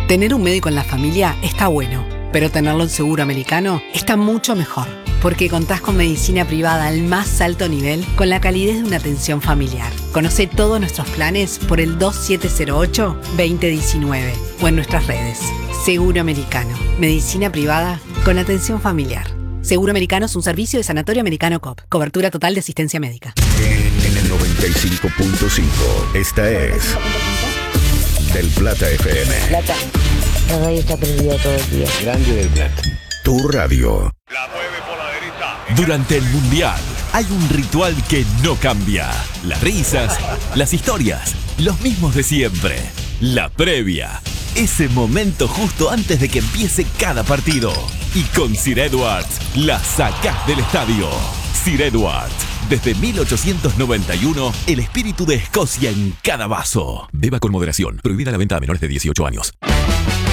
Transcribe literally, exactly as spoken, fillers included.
Tener un médico en la familia está bueno, pero tenerlo en Seguro Americano está mucho mejor, porque contás con medicina privada al más alto nivel con la calidez de una atención familiar. Conoce todos nuestros planes por el dos siete cero ocho, dos cero uno nueve o en nuestras redes. Seguro Americano, medicina privada con atención familiar. Seguro Americano es un servicio de Sanatorio Americano Coop. Cobertura total de asistencia médica. En el noventa y cinco punto cinco, esta es Del Plata F M. Plata. La radio está prendida todo el día. Grande del Plata. Tu radio. La mueve por la derecha. Durante el Mundial hay un ritual que no cambia. Las risas, las historias, los mismos de siempre. La previa. Ese momento justo antes de que empiece cada partido. Y con Sir Edwards la sacás del estadio. Sir Edwards. Desde mil ochocientos noventa y uno, el espíritu de Escocia en cada vaso. Beba con moderación. Prohibida la venta a menores de dieciocho años.